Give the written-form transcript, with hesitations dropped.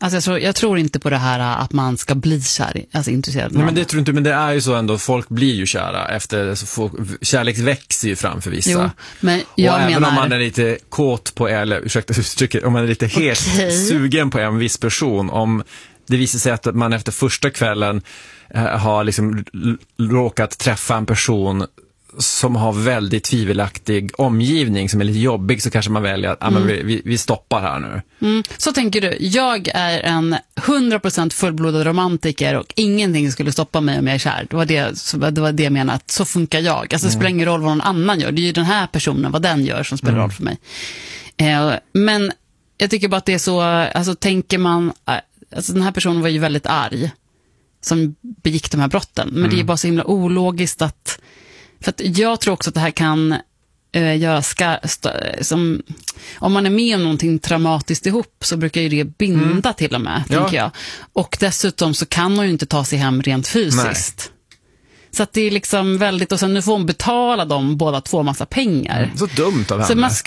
Alltså jag tror inte på det här att man ska bli kär, alltså intresserad. Nej, men det tror inte, men det är ju så ändå, folk blir ju kära efter, så kärlek växer ju fram för vissa. Jo, men och jag även menar... om man är lite kåt på, eller ursäkta uttrycket, om man är lite helt sugen på en viss person, om det visar sig att man efter första kvällen har liksom råkat träffa en person som har väldigt tvivelaktig omgivning, som är lite jobbig, så kanske man väljer att vi stoppar här nu. Så tänker du, jag är en 100% fullblodad romantiker och ingenting skulle stoppa mig om jag är kär. Det var det jag menade, att så funkar jag. Alltså det spelar ingen roll vad någon annan gör, det är ju den här personen, vad den gör, som spelar roll för mig. Men jag tycker bara att det är så, alltså tänker man, alltså den här personen var ju väldigt arg som begick de här brotten, men det är bara så himla ologiskt att, för att jag tror också att det här kan göra som, om man är med om någonting traumatiskt ihop, så brukar ju det binda till och med, tänker jag. Och dessutom så kan hon ju inte ta sig hem rent fysiskt. Nej. Så att det är liksom väldigt, och sen nu får hon betala dem båda två massa pengar. Så dumt av henne. Så man